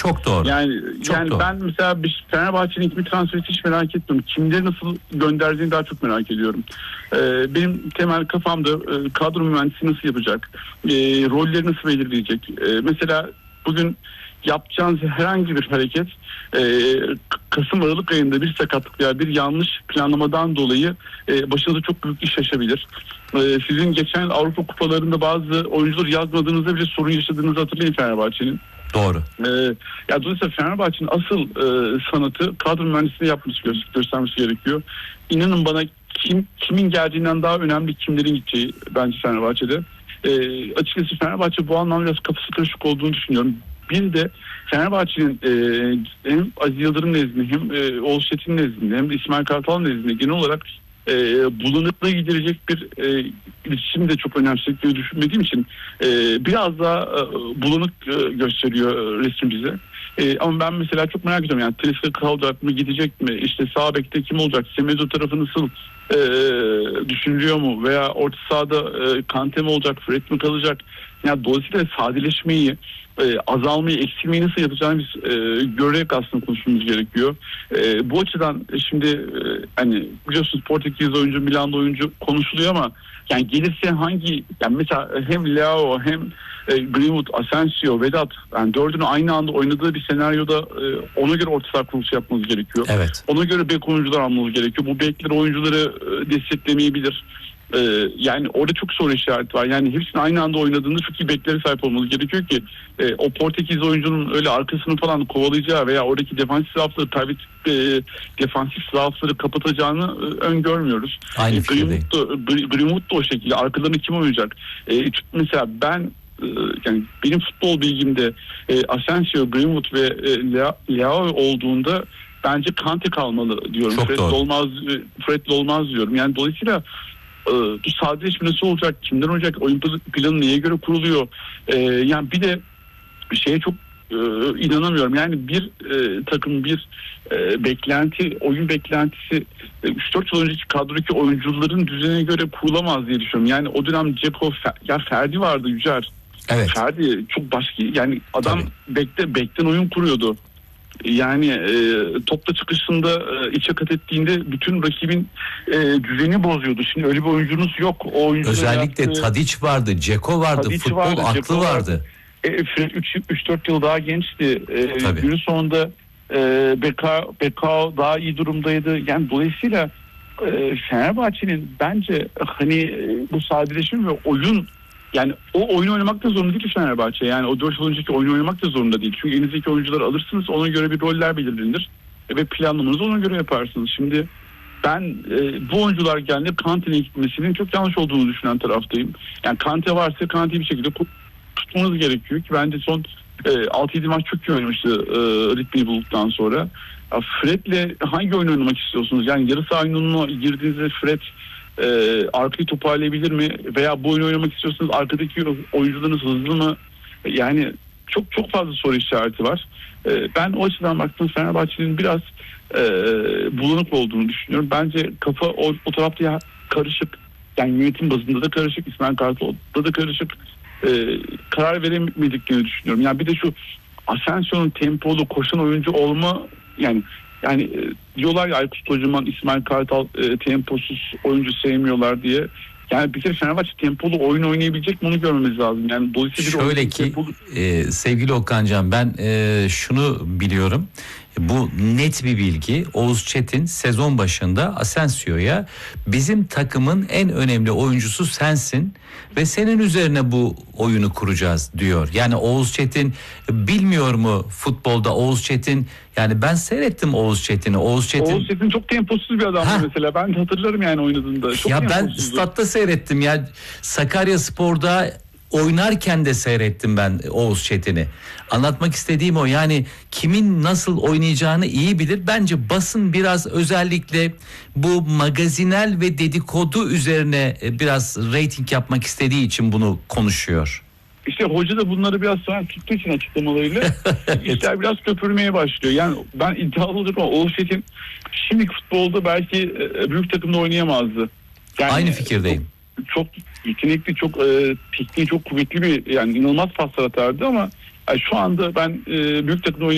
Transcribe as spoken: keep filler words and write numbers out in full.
Çok doğru. Yani çok yani doğru. ben mesela bir Fenerbahçe'nin kimi transferi hiç merak etmiyorum. Kimleri nasıl gönderdiğini daha çok merak ediyorum. Ee, benim temel kafamda e, kadro mühendisi nasıl yapacak? E, rolleri nasıl belirleyecek? E, mesela bugün yapacağınız herhangi bir hareket e, Kasım Aralık ayında bir sakatlık veya bir yanlış planlamadan dolayı e, başınıza çok büyük iş açabilir. E, sizin geçen yıl Avrupa kupalarında bazı oyuncuları yazmadığınızda bile sorun yaşadığınızı hatırlayın Fenerbahçe'nin. Doğru. Ee, ya dolayısıyla Fenerbahçe'nin asıl e, sanatı kadro mühendisliği yapması gö- göstermesi gerekiyor. İnanın bana kim kimin geldiğinden daha önemli kimlerin gideceği bence Fenerbahçe'de. Ee, açıkçası Fenerbahçe bu anlamda biraz kafası karışık olduğunu düşünüyorum. Bir de Fenerbahçe'nin e, hem Aziz Yıldırım nezdinde hem e, Oğuz Çetin nezdinde hem de İsmail Kartal nezdinde genel olarak e, bulanıklığı giderecek bir e, iletişim de çok önemsediklerini düşünmediğim için e, biraz daha e, bulanık e, gösteriyor e, resim bize. E, ama ben mesela çok merak ediyorum yani Talisca kalacak mı, gidecek mi, işte sağ bekte kim olacak, Semedo tarafı nasıl e, düşünülüyor mu veya orta sahada e, Kante mi olacak, Fred mi kalacak? Yani dolayısıyla sadeleşmeyi, e, azalmayı, eksilmeyi nasıl yapacağını biz e, görerek aslında konuşmamız gerekiyor. E, bu açıdan şimdi e, hani biliyorsunuz Portekiz oyuncu, Milan'da oyuncu konuşuluyor ama yani gelirse hangi, yani mesela hem Leao hem e, Greenwood, Asensio, Vedat, yani dördünü aynı anda oynadığı bir senaryoda e, ona göre orta saha kuruluşu yapmamız gerekiyor. Evet. Ona göre bek oyuncular almamız gerekiyor. Bu bekler oyuncuları e, desteklemeyebilir. Ee, yani orada çok soru işareti var. Yani hepsinin aynı anda oynadığında çok iyi beklere sahip olmamız gerekiyor ki e, o Portekiz oyuncunun öyle arkasını falan kovalayacağı veya oradaki defansif zaafları kaybet e, defansif zaafları kapatacağını e, öngörmüyoruz. Aynı E, fikirdeyim. Greenwood da, Greenwood da o şekilde. Arkalarını kim oynayacak? E, mesela ben e, yani benim futbol bilgimde e, Asensio, Greenwood ve e, Leao olduğunda bence Kante kalmalı diyorum. Çok Fred doğru. olmaz, Fred olmaz diyorum. Yani dolayısıyla bu sadeleşme nasıl olacak? Kimden olacak? Oyun planı neye göre kuruluyor? Ee, yani bir de şeye çok e, inanamıyorum. Yani bir e, takım bir e, beklenti, oyun beklentisi e, üç dört yıl önceki kadrodaki oyuncuların düzenine göre kurulamaz diye düşünüyorum. Yani o dönem Ceko, ya Ferdi vardı, Yücer. Evet. Ferdi çok başka, yani adam Tabii. bekte bekten oyun kuruyordu. Yani e, topla çıkışında e, içe kat ettiğinde bütün rakibin e, düzeni bozuyordu. Şimdi öyle bir oyuncunuz yok. O Özellikle yaptığı, Tadic vardı, Ceko vardı, Tadic futbol vardı, aklı Dzeko vardı. vardı. E, Fred üç dört yıl daha gençti. E, Tabii. günün sonunda e, Bekao, Bekao daha iyi durumdaydı. Yani dolayısıyla e, Fenerbahçe'nin bence hani e, bu sadeleşme ve oyun, yani o oyunu oynamak da zorunda değil ki Fenerbahçe. Yani o dört yıl önceki oyunu oynamak da zorunda değil. Çünkü elinizdeki oyuncuları alırsınız, ona göre bir roller belirlenir ve planlamanızı ona göre yaparsınız. Şimdi ben e, bu oyuncular geldiğinde Kante'nin gitmesinin çok yanlış olduğunu düşünen taraftayım. Yani Kante varsa Kante'yi bir şekilde tutmanız gerekiyor ki bence son e, altı yedi maç çok iyi oynamıştı e, ritmini bulduktan sonra. Ya Fred'le hangi oyun oynamak istiyorsunuz? Yani yarı saha oyununa girdiğinizde Fred e, arkayı toparlayabilir mi? Veya bu oyunu oynamak istiyorsanız arkadaki oyuncularınız hızlı mı? Yani çok çok fazla soru işareti var. E, ben o açıdan baktığım Fenerbahçe'nin biraz e, bulanık olduğunu düşünüyorum. Bence kafa o, o tarafta ya karışık. Yani yönetim bazında da karışık, İsmail Kartal'da da karışık. E, karar veremediklerini düşünüyorum. Yani bir de şu Asensio'nun tempolu koşan oyuncu olma, yani yani e, diyorlar ya Aykut Kocaman, İsmail Kartal e, temposuz oyuncu sevmiyorlar diye. Yani bir kere Fenerbahçe tempolu oyun oynayabilecek mi onu görmemiz lazım. Yani dolayısıyla şöyle ki tempolu... e, sevgili Okancan, ben e, şunu biliyorum. Bu net bir bilgi. Oğuz Çetin sezon başında Asensio'ya bizim takımın en önemli oyuncusu sensin ve senin üzerine bu oyunu kuracağız diyor. Yani Oğuz Çetin bilmiyor mu futbolda? Oğuz Çetin, yani ben seyrettim Oğuz Çetin'i. Oğuz Çetin, Oğuz Çetin çok temposuz bir adamdı Ha. mesela. Ben de hatırlarım yani oynadığında. Çok ya ben temposuzdu. statta seyrettim ya, Sakaryaspor'da oynarken de seyrettim ben Oğuz Çetin'i. Anlatmak istediğim o, yani kimin nasıl oynayacağını iyi bilir. Bence basın biraz özellikle bu magazinel ve dedikodu üzerine biraz reyting yapmak istediği için bunu konuşuyor. İşte hoca da bunları biraz sonra tuttuğu için açıklamalarıyla işler biraz köpürmeye başlıyor. Yani ben iddialı olurum ama Oğuz Çetin şimdiki futbolda belki büyük takımda oynayamazdı. Yani Aynı fikirdeyim. Çok, çok yetenekli, çok e, tekniği çok kuvvetli bir, yani inanılmaz paslar atardı ama yani şu anda ben e, büyük takımda